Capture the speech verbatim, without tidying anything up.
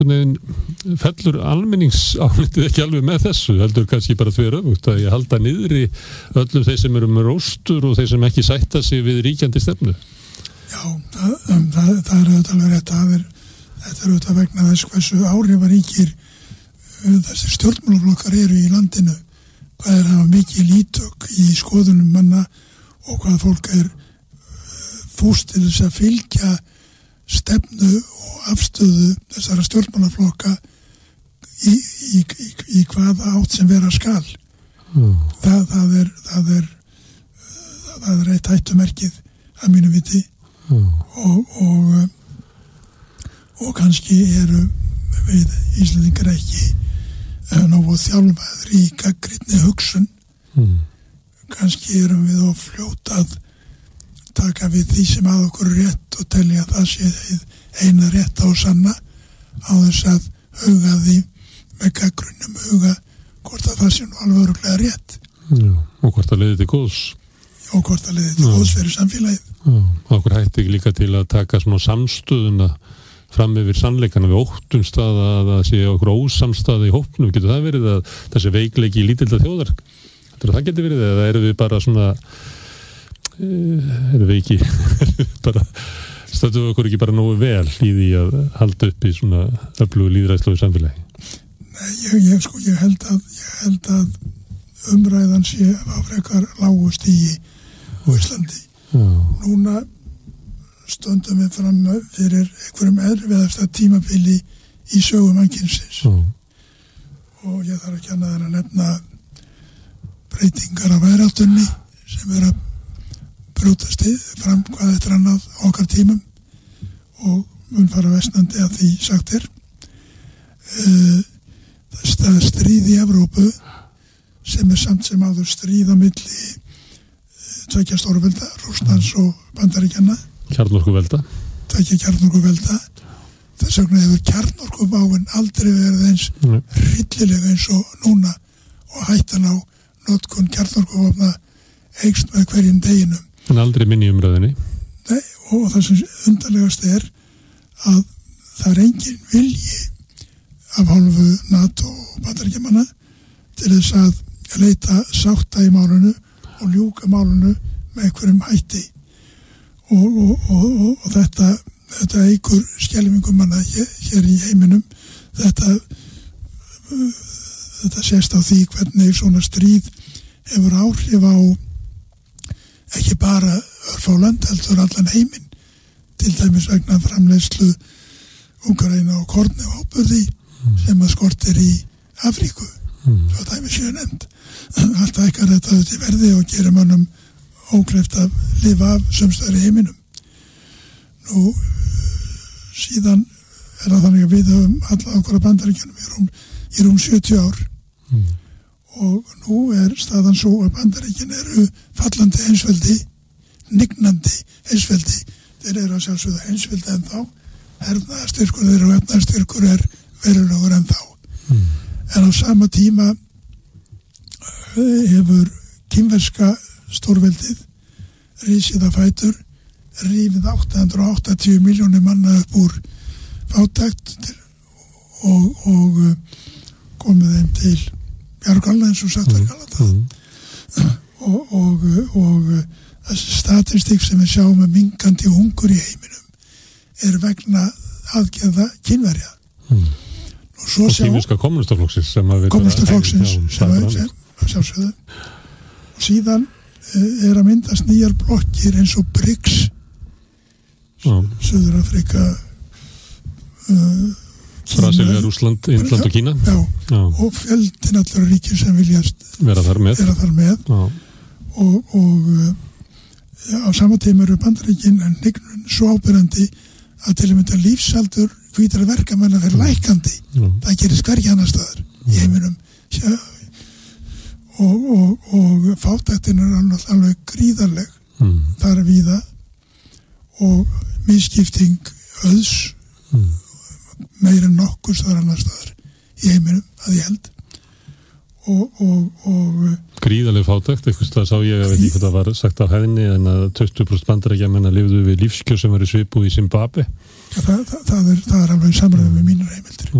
fellur almenningsálitið ekki alveg með þessu, heldur kannski bara tvö öfugt að ég halda niðri öllum þeir sem eru með róstur og þeir sem ekki sætta sig við ríkjandi stefnu. Já, það, um, það, það er auðvitað alveg rétt að er, þetta er auðvitað vegna þess hversu áhrifaríkir þessi stjórnmálaflokkar eru í landinu, hvað er að hafa mikið ítök í skoðunum manna og hvað fólk er fúst til þess að fylgja stefnu og afstöðu þessara stjórnmálaflokka í, í, í, í hvaða átt sem vera skal. Mm. Það, það er það er það er eitt hættumerkið að mínu viti mm. og, og og kannski eru við Íslendingar ekki nógu þjálfaðir í gagnrýnni hugsun. Mm. Kannski erum við of fljót að taka við því sem að okkur er rétt og telja að það sé eina rétta og sanna á þess að huga því með gagnrýnum huga hvort að það sé nú alveg örugglega rétt. Já, og hvort að leiði til góðs. Og hvort að leiði til Já. góðs fyrir samfélagið. Já, og okkur hætti ekki líka til að taka svona samstöðuna fram yfir sannleikana við óttumst að það sé okkur ósamstaða í hópnum. Getur það verið að þessi veikleiki í lítilda þjóðar? Það getur verið eða erum við bara svona erum við ekki bara stöndum við okkur ekki bara nógu vel í því að halda upp í svona öflugu lýðræðslegu samfélagi? Nei, ég, ég sko, ég held að ég held að umræðan sé á frekar lágu stigi á Íslandi. Já. Núna stöndum við fram fyrir einhverjum erfiðasta tímabili í sögu mannkynsins. Já. Og ég þarf ekki annað en að nefna breytingar af veðráttunni sem er að brjótast fram hvað þetta er annað okkar tímum og mun fara versnandi að því sagt er. Það er stríð í Evrópu sem er samt sem áður stríð á milli tveggja stórvelda, Rússlands og Bandaríkjanna. Kjarnorkuvelda. Tveggja kjarnorkuvelda. Þess vegna hefur kjarnorkuváin aldrei verið eins mm. hryllilega eins og núna og hættan á notkun kjarnorkuvopna eykst með hverjum deginum. En aldrei minni umræðinni. Nei, og það sem undarlegast er að það er engin vilji af hálfu NATO og Bandaríkjamanna til þess að leita sátta í málunu og ljúka málunu með einhverjum hætti. Og, og, og, og, og þetta, þetta eikur skelfingum manna hér, hér í heiminum. Þetta, þetta sést á því hvernig svona stríð hefur áhrif á ekki bara örfá lönd heldur allan heiminn, til dæmis vegna framleiðslu Úkraína og korni og áburði mm. sem að skortir í Afríku mm. svo dæmis séu nefnd. Allt ækkar þetta auðvitað verði og gerir mannum ókleift að lifa af sumstaðar í heiminum. Nú síðan er það þannig að við höfum alla okkur að Bandaríkjunum í rúm, í rúm sjötíu ár mm. og nú er staðan svo að Bandaríkin eru fallandi heimsveldi, nignandi heimsveldi. Þeir eru að sjálfsögðu heimsveldi en þá, hernaðarstyrkur þeirra og efnaðarstyrkur er verulegur en þá. Mm. En á sama tíma hefur kínverska stórveldið risið að fætur, rífið átta hundruð áttatíu milljónir manna upp úr fátækt og, og komið þeim til bjargálna eins og sagt verið kallað það. Mm. Og, og, og þessi statistík sem við sjáum með minkandi hungur í heiminum er vegna aðgerða Kínverja. Mm. Og svo sjá... Og kínverska kommunistaflokksins sem að... Kommunistaflokksins sem að sjálfsögðu. Og síðan er að myndast nýjar blokkir eins og B R I C S, mm. Suður-Afrika, uh, Brasilía, Rússland, Indland og Kína. Já, já. Og fjöldin allra ríkir sem viljast vera þar með, vera þar með. og, og já, á sama tíma eru Bandaríkin en hnignun svo ábyrjandi að til að mynda lífsaldur hvítra verkamanna fyrir lækandi. Mm. Það gerir hvergi annar staðar mm. í heiminum. Sjá, og, og, og fátæktin er alveg, alveg gríðarleg mm. þar víða og misskipting auðs mm. meir en nokkur staðar annar staðar í heiminum að ég held og, og, og gríðarleg fátækt, eitthvað það sá ég að veit ekki hvað það var sagt á hæðinni en að tuttugu prósent Bandaríkjamenn lifðu við lífskjör sem var í svipu í Zimbabwe það, það, það, er, það er alveg samræðum með mínar heimildir.